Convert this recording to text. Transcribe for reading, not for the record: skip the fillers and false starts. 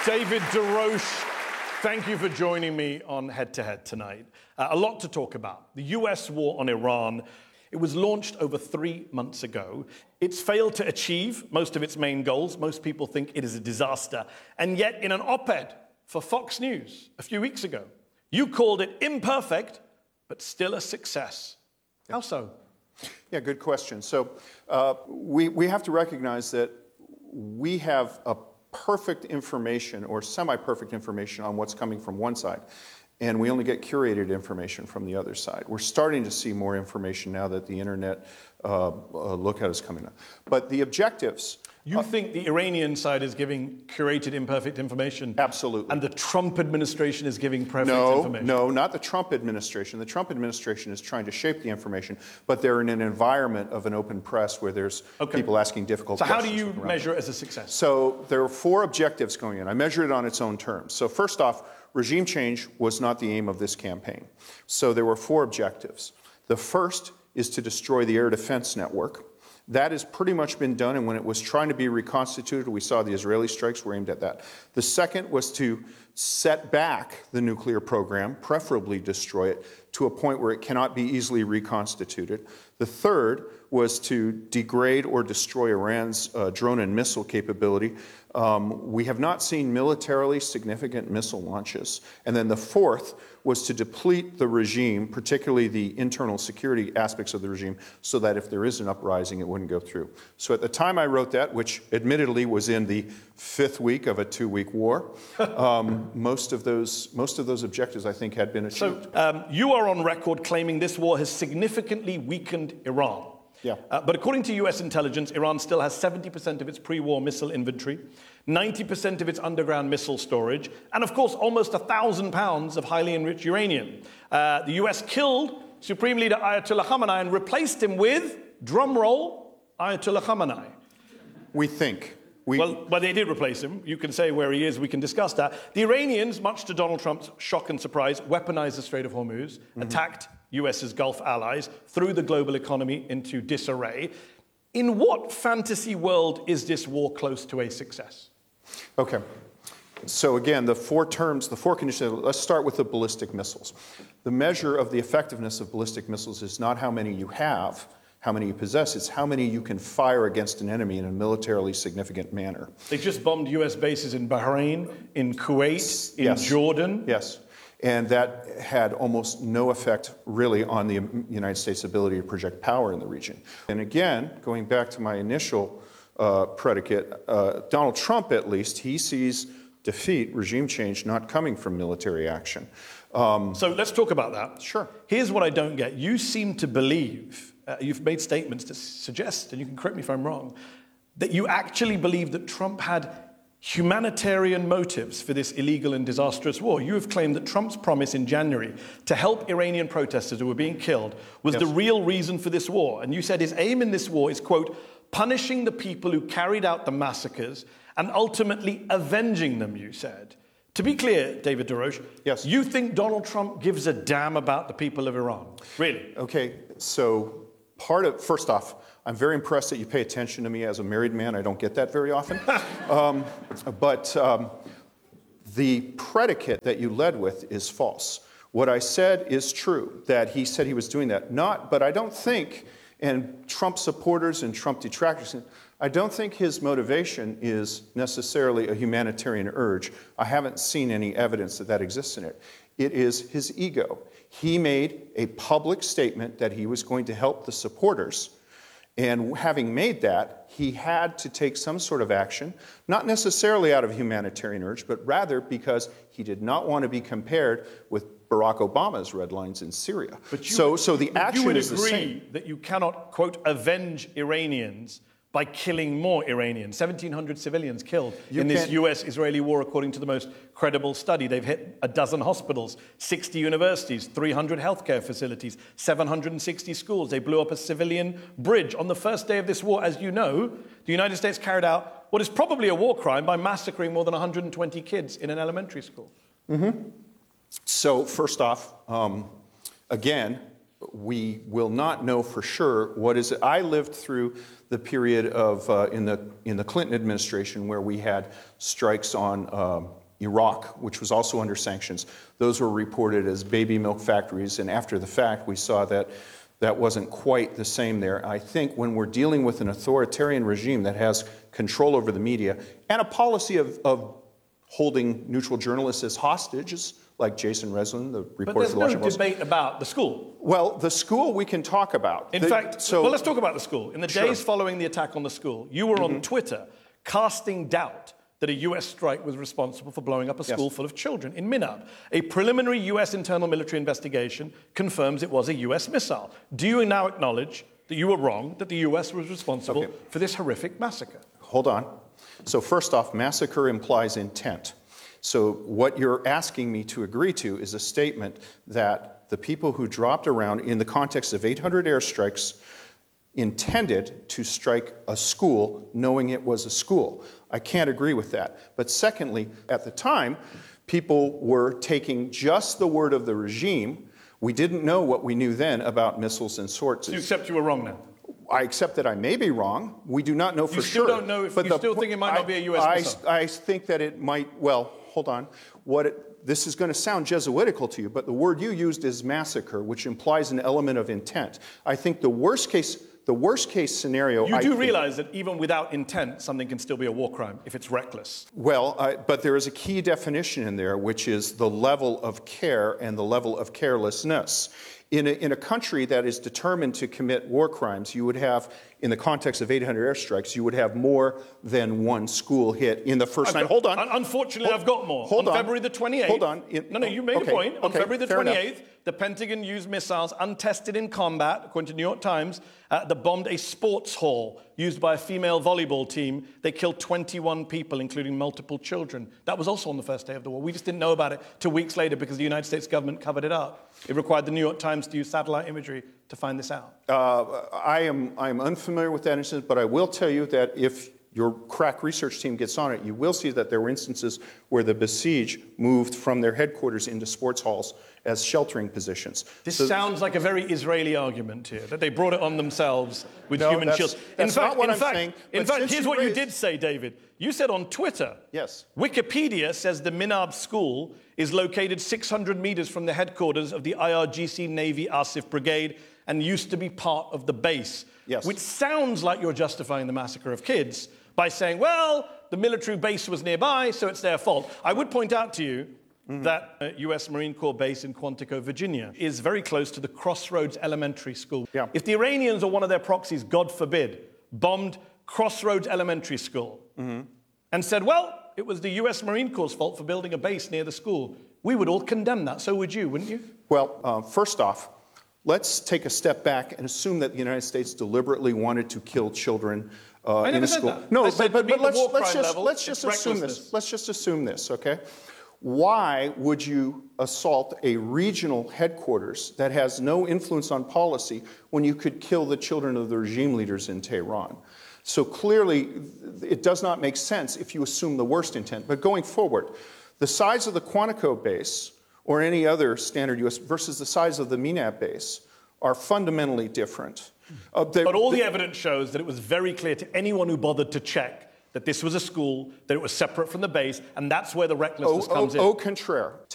David DeRoche, thank you for joining me on Head to Head tonight. A lot to talk about. The US war on Iran. It was launched over 3 months ago. It's failed to achieve most of its main goals. Most people think it is a disaster. And yet, in an op-ed for Fox News a few weeks ago, you called it imperfect, but still a success. How so? Yeah, good question. So we have to recognize that we have a perfect information or semi-perfect information on what's coming from one side, and we only get curated information from the other side. We're starting to see more information now that the internet lookout is coming up. But the objectives... You think the Iranian side is giving curated, imperfect information? Absolutely. And the Trump administration is giving perfect information? No, not the Trump administration. The Trump administration is trying to shape the information, but they're in an environment of an open press where there's people asking difficult questions. So how do you measure it as a success? So there are 4 objectives going in. I measure it on its own terms. So first off, regime change was not the aim of this campaign. So there were 4 objectives. The first is to destroy the air defense network. That has pretty much been done, and when it was trying to be reconstituted, we saw the Israeli strikes were aimed at that. The second was to set back the nuclear program, preferably destroy it, to a point where it cannot be easily reconstituted. The third was to degrade or destroy Iran's drone and missile capability. We have not seen militarily significant missile launches. And then the fourth was to deplete the regime, particularly the internal security aspects of the regime, so that if there is an uprising, it wouldn't go through. So at the time I wrote that, which admittedly was in the 5th week of a 2-week war, most of those objectives, I think, had been achieved. So you are on record claiming this war has significantly weakened Iran. Yeah. But according to US intelligence, Iran still has 70% of its pre-war missile inventory, 90% of its underground missile storage, and of course, almost 1,000 pounds of highly enriched uranium. The US killed Supreme Leader Ayatollah Khamenei and replaced him with, drum roll, Ayatollah Khamenei. We think. Well, they did replace him. You can say where he is. We can discuss that. The Iranians, much to Donald Trump's shock and surprise, weaponized the Strait of Hormuz, attacked US's Gulf allies, threw the global economy into disarray. In what fantasy world is this war close to a success? Okay. So again, the 4 terms, the 4 conditions, let's start with the ballistic missiles. The measure of the effectiveness of ballistic missiles is not how many you have, how many you possess, it's how many you can fire against an enemy in a militarily significant manner. They just bombed US bases in Bahrain, in Kuwait, in Jordan. Yes. And that had almost no effect, really, on the United States' ability to project power in the region. And again, going back to my initial predicate, Donald Trump, at least, he sees defeat, regime change, not coming from military action. So let's talk about that. Sure. Here's what I don't get. You seem to believe, you've made statements to suggest, and you can correct me if I'm wrong, that you actually believe that Trump had humanitarian motives for this illegal and disastrous war. You have claimed that Trump's promise in January to help Iranian protesters who were being killed was the real reason for this war. And you said his aim in this war is, quote, punishing the people who carried out the massacres and ultimately avenging them, you said. To be clear, David DeRoche, you think Donald Trump gives a damn about the people of Iran? Really? Okay, so first off, I'm very impressed that you pay attention to me as a married man. I don't get that very often. But the predicate that you led with is false. What I said is true, that he said he was doing that. But I don't think, and Trump supporters and Trump detractors, I don't think his motivation is necessarily a humanitarian urge. I haven't seen any evidence that exists in it. It is his ego. He made a public statement that he was going to help the supporters. And having made that, he had to take some sort of action, not necessarily out of humanitarian urge, but rather because he did not want to be compared with Barack Obama's red lines in Syria. But the action is the same. You would agree that you cannot, quote, avenge Iranians by killing more Iranians. 1,700 civilians killed in this US-Israeli war, according to the most credible study. They've hit 12 hospitals, 60 universities, 300 healthcare facilities, 760 schools. They blew up a civilian bridge. On the first day of this war, as you know, the United States carried out what is probably a war crime by massacring more than 120 kids in an elementary school. So first off, again, we will not know for sure what is it. I lived through the period of in the Clinton administration where we had strikes on Iraq, which was also under sanctions. Those were reported as baby milk factories, and after the fact, we saw that that wasn't quite the same there. I think when we're dealing with an authoritarian regime that has control over the media and a policy of holding neutral journalists as hostages, like Jason Reslin, the reporter but for the Washington Post. But there's no debate about the school. Well, the school we can talk about. In fact, well, let's talk about the school. In the days following the attack on the school, you were on Twitter casting doubt that a US strike was responsible for blowing up a school full of children in Minab. A preliminary US internal military investigation confirms it was a US missile. Do you now acknowledge that you were wrong, that the US was responsible for this horrific massacre? Hold on. So first off, massacre implies intent. So what you're asking me to agree to is a statement that the people who dropped around in the context of 800 airstrikes intended to strike a school knowing it was a school. I can't agree with that. But secondly, at the time, people were taking just the word of the regime. We didn't know what we knew then about missiles and swords. So you accept you were wrong now? I accept that I may be wrong. We do not know for sure. You still don't know if you still think it might not be a U.S. missile? I think that it might, well, hold on. This is going to sound Jesuitical to you, but the word you used is massacre, which implies an element of intent. I think the worst case scenario... You do realize that even without intent, something can still be a war crime if it's reckless. Well, but there is a key definition in there, which is the level of care and the level of carelessness. In a country that is determined to commit war crimes, you would have, in the context of 800 airstrikes, you would have more than one school hit in the first night. Hold on. Unfortunately, I've got more. Hold on. February the 28th. Hold on. No, you made a point. On February the 28th, enough. the Pentagon used missiles untested in combat, according to New York Times, that bombed a sports hall used by a female volleyball team. They killed 21 people, including multiple children. That was also on the first day of the war. We just didn't know about it till weeks later because the United States government covered it up. It required the New York Times to use satellite imagery to find this out. I am unfamiliar with that instance, but I will tell you that if your crack research team gets on it, you will see that there were instances where the besieged moved from their headquarters into sports halls as sheltering positions. This sounds like a very Israeli argument here, that they brought it on themselves with human shields. In fact, here's what you did say, David. You said on Twitter, yes, Wikipedia says the Minab school is located 600 meters from the headquarters of the IRGC Navy Asif Brigade and used to be part of the base. Yes. Which sounds like you're justifying the massacre of kids by saying, well, the military base was nearby, so it's their fault. I would point out to you that U.S. Marine Corps base in Quantico, Virginia, is very close to the Crossroads Elementary School. Yeah. If the Iranians or one of their proxies, God forbid, bombed Crossroads Elementary School and said, well, it was the U.S. Marine Corps' fault for building a base near the school, we would all condemn that. So would you, wouldn't you? Well, first off, let's take a step back and assume that the United States deliberately wanted to kill children in a school. That. No, but let's just assume this. Let's just assume this, okay? Why would you assault a regional headquarters that has no influence on policy when you could kill the children of the regime leaders in Tehran? So clearly, it does not make sense if you assume the worst intent. But going forward, the size of the Quantico base or any other standard U.S. versus the size of the Minab base are fundamentally different. But all the evidence shows that it was very clear to anyone who bothered to check that this was a school, that it was separate from the base, and that's where the recklessness comes in. Au contraire.